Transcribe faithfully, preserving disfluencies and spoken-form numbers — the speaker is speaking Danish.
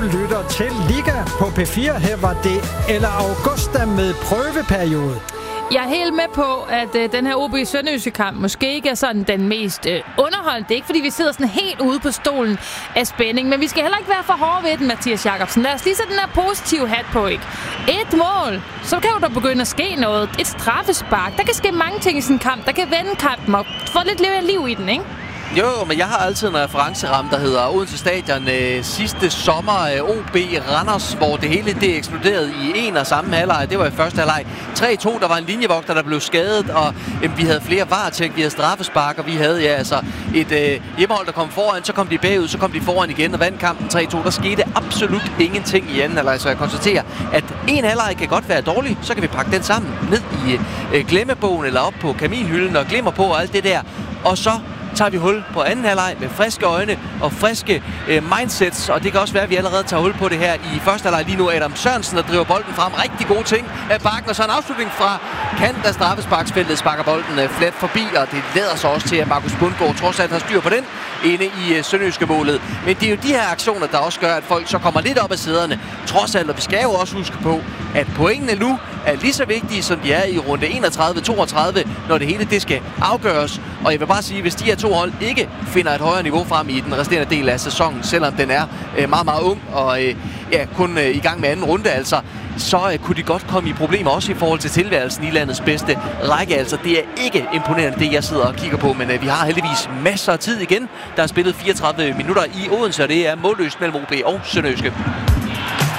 lytter til Liga på P fire. Her var det Eller Augusta med prøveperiode. Jeg er helt med på, at øh, den her O B Sønderjyske-kamp måske ikke er sådan den mest øh, underholdende. Det er ikke, fordi vi sidder sådan helt ude på stolen af spænding, men vi skal heller ikke være for hårde ved den, Mathias Jakobsen. Lad os lige sætte den her positive hat på, ikke? Et mål, så kan jo der begynde at ske noget. Et straffespark. Der kan ske mange ting i sådan en kamp. Der kan vende kampen og få lidt liv i den, ikke? Jo, men jeg har altid en referenceramme, der hedder Odense Stadion øh, sidste sommer. Øh, O B Randers, hvor det hele det eksploderede i en og samme halvleg. Det var i første halvleg. tre to, der var en linjevogter, der blev skadet, og øh, vi havde flere varetjek, vi havde straffespark, og vi havde ja, altså et øh, hjemmehold, der kom foran, så kom de bagud, så kom de foran igen og vandt kampen tre to. Der skete absolut ingenting i anden halvleg, så jeg konstaterer, at en halvleg kan godt være dårlig, så kan vi pakke den sammen ned i øh, glemmebogen eller op på kaminhylden og glemmer på og alt det der, og så tager vi hul på anden halvleg med friske øjne og friske øh, mindsets, og det kan også være, at vi allerede tager hul på det her i første halvleg. Lige nu Adam Sørensen, der driver bolden frem. Rigtig gode ting af bakken, og så en afslutning fra kanten af straffesparksfeltet, sparker bolden øh, flat forbi, og det leder så også til, at Markus Bundgaard trods alt har styr på den inde i øh, Sønderjyske målet. Men det er jo de her aktioner, der også gør, at folk så kommer lidt op af sæderne. Trods alt, og vi skal jo også huske på, at pointene nu er lige så vigtige, som de er i runde enogtredive toogtredive, når det hele det skal afgøres. Og jeg vil bare sige, hvis de her to hold ikke finder et højere niveau frem i den resterende del af sæsonen, selvom den er øh, meget, meget ung og øh, ja, kun øh, i gang med anden runde, altså, så øh, kunne de godt komme i problemer også i forhold til tilværelsen i landets bedste række. Altså, det er ikke imponerende, det jeg sidder og kigger på, men øh, vi har heldigvis masser af tid igen. Der er spillet fireogtredive minutter i Odense, og det er målløst mellem O B og Sønderjyske.